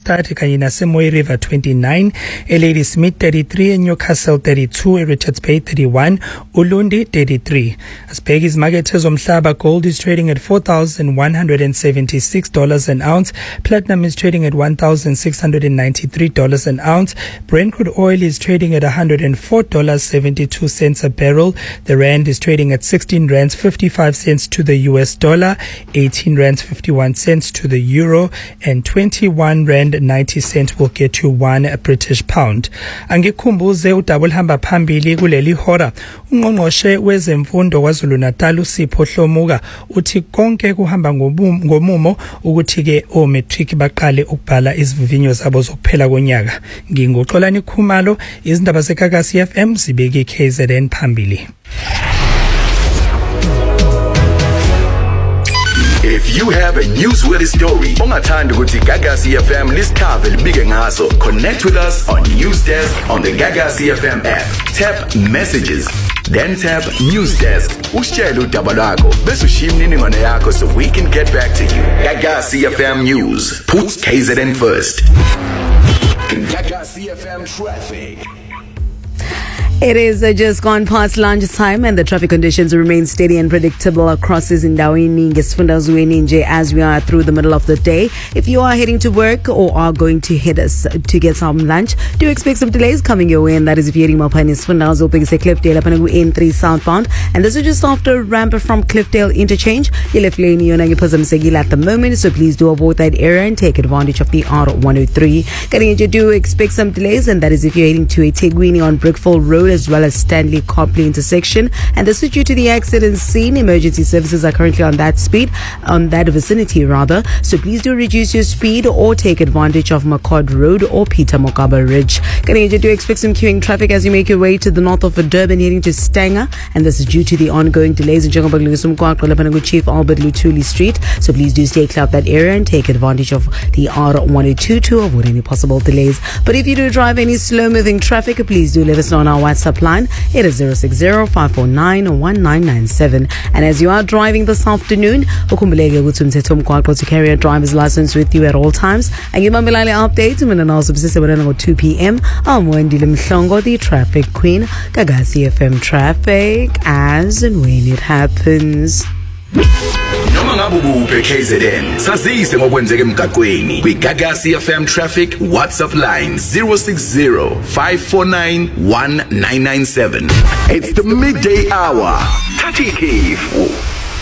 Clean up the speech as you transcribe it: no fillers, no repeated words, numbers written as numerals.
eFreystata kanye naseMoy River 29, eLadysmith 33, eNewcastle 32, eRichards Bay 31, uLundi 33. Asibheka izimakethe zomhlaba. Gold is trading at $4,176 an ounce. Platinum is trading at $1,693 an ounce. Brent crude oil is trading at $104.72 a barrel. The rand is trading at 16 rands 55 cents to the US dollar, 18 rands 51 cents to the euro, and 21 rand 90 cents will get you 1 British pound. Angikhumbuze udouble hamba phambili kuleli hora. Ungqongqoshe wezemfundo KwaZulu-Natal uSipho Hlomuka uthi konke kuhamba ngomumo ukuthi ke omatric baqale ukubhala izivivinyo zabo zokuphela konyaka. Ngingoxolani Khumalo, izindaba zeGagasi FM zibeke KZN phambili. If you have a newsworthy story, ungathanda ukuthi Gagasi FM lisikhave libike ngaso, connect with us on News Desk on the Gagasi FM app. Tap Messages, then tap News Desk. Usitshele udaba lwakho bese ushiya imininingwane yakho so we can get back to you. Gagasi FM News puts KZN first. Gagasi FM traffic. It is just gone past lunchtime and the traffic conditions remain steady and predictable across Izindaweni ngesifundazweni nje as we are through the middle of the day. If you are heading to work or are going to head us to get some lunch, do expect some delays coming your way, and that is if you're heading Mapani Sfundazo Bigse Cliffdale Apanagu N3 southbound, and this is just after ramp from Cliffdale interchange. You left lane Yonagipazamsegil at the moment, so please do avoid that area and take advantage of the R103. Karinja, do expect some delays, and that is if you're heading to eThekwini on Brickfield Road as well as Stanley Copley intersection, and this is due to the accident scene. Emergency services are currently on that vicinity rather, so please do reduce your speed or take advantage of McCord Road or Peter Mokaba Ridge. Kaninja, do expect some queuing traffic as you make your way to the north of Durban heading to Stanger, and this is due to the ongoing delays in Chief Albert Lutuli Street, so please do stay clear of that area and take advantage of the R102 to avoid any possible delays. But if you do drive any slow moving traffic, please do let us know on our WhatsApp line. It is 060-549-1997. And as you are driving this afternoon, to carry a driver's license with you at all times. And give me updates and also 2 p.m. I'm Wendy Limhlongo, the traffic queen. Gagasi FM traffic as and when it happens. Noma ngabe ukuphi KZN, sazise ngokwenzeka emgaqweni. Kwi-Gagasi FM traffic WhatsApp line 060-549-1997. It's the midday hour. Tati Keef.